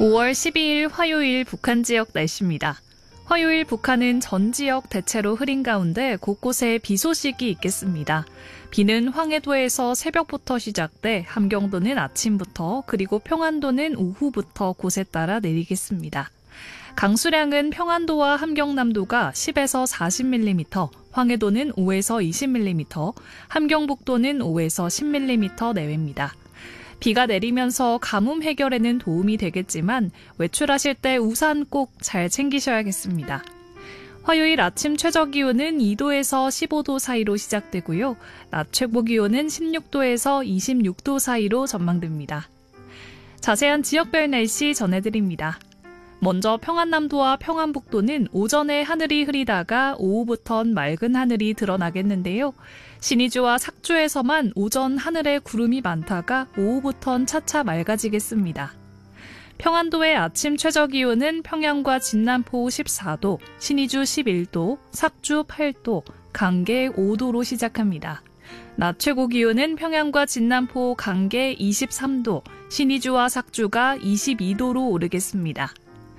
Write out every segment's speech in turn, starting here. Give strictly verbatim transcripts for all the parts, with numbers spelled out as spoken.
오월 십이일 화요일 북한 지역 날씨입니다. 화요일 북한은 전 지역 대체로 흐린 가운데 곳곳에 비 소식이 있겠습니다. 비는 황해도에서 새벽부터 시작돼 함경도는 아침부터 그리고 평안도는 오후부터 곳에 따라 내리겠습니다. 강수량은 평안도와 함경남도가 십에서 사십 밀리미터, 황해도는 오에서 이십 밀리미터, 함경북도는 오에서 십 밀리미터 내외입니다. 비가 내리면서 가뭄 해결에는 도움이 되겠지만 외출하실 때 우산 꼭 잘 챙기셔야겠습니다. 화요일 아침 최저기온은 이도에서 십오도 사이로 시작되고요. 낮 최고기온은 십육도에서 이십육도 사이로 전망됩니다. 자세한 지역별 날씨 전해드립니다. 먼저 평안남도와 평안북도는 오전에 하늘이 흐리다가 오후부턴 맑은 하늘이 드러나겠는데요. 신의주와 삭주에서만 오전 하늘에 구름이 많다가 오후부턴 차차 맑아지겠습니다. 평안도의 아침 최저기온은 평양과 진남포 십사도, 신의주 십일도, 삭주 팔도, 강계 오도로 시작합니다. 낮 최고기온은 평양과 진남포, 강계 이십삼도, 신의주와 삭주가 이십이도로 오르겠습니다.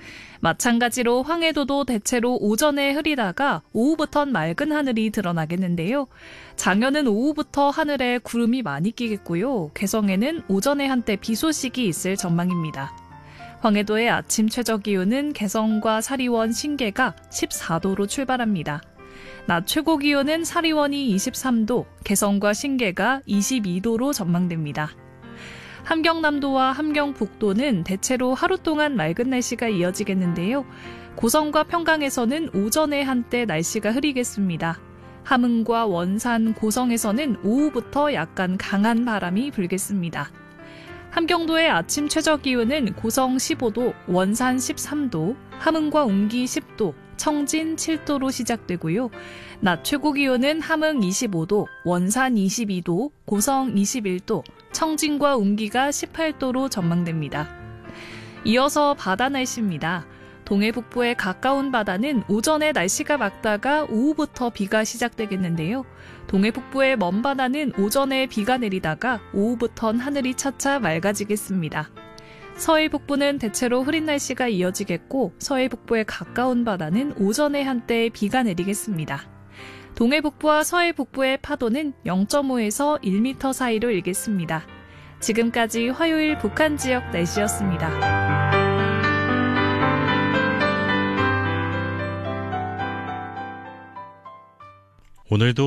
마찬가지로 황해도도 대체로 오전에 흐리다가 오후부턴 맑은 하늘이 드러나겠는데요. 장현은 오후부터 하늘에 구름이 많이 끼겠고요. 개성에는 오전에 한때 비 소식이 있을 전망입니다. 황해도의 아침 최저기온은 개성과 사리원, 신계가 십사도로 출발합니다. 낮 최고기온은 사리원이 이십삼도, 개성과 신계가 이십이도로 전망됩니다. 함경남도와 함경북도는 대체로 하루 동안 맑은 날씨가 이어지겠는데요. 고성과 평강에서는 오전에 한때 날씨가 흐리겠습니다. 함흥과 원산, 고성에서는 오후부터 약간 강한 바람이 불겠습니다. 함경도의 아침 최저기온은 고성 십오도, 원산 십삼도, 함흥과 웅기 십도, 청진 칠도로 시작되고요. 낮 최고기온은 함흥 이십오도, 원산 이십이도, 고성 이십일도, 청진과 웅기가 십팔도로 전망됩니다. 이어서 바다 날씨입니다. 동해 북부에 가까운 바다는 오전에 날씨가 맑다가 오후부터 비가 시작되겠는데요. 동해 북부의 먼 바다는 오전에 비가 내리다가 오후부턴 하늘이 차차 맑아지겠습니다. 서해 북부는 대체로 흐린 날씨가 이어지겠고 서해 북부에 가까운 바다는 오전에 한때 비가 내리겠습니다. 동해 북부와 서해 북부의 파도는 영점오에서 일 미터 사이로 일겠습니다. 지금까지 화요일 북한 지역 날씨였습니다. 오늘도